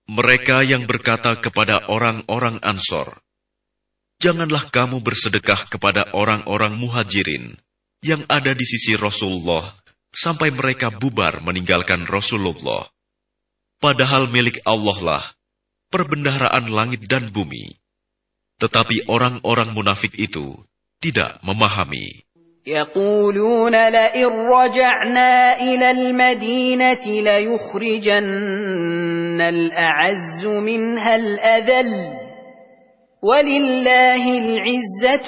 Mereka yang berkata kepada orang-orang Ansor, "Janganlah kamu bersedekah kepada orang-orang Muhajirin yang ada di sisi Rasulullah sampai mereka bubar meninggalkan Rasulullah. Padahal milik Allah lah perbendaharaan langit dan bumi." Tetapi orang-orang munafik itu tidak memahami. يقولون لئن رجعنا إلى المدينة ليخرجن الأعز منها الأذل ولله العزة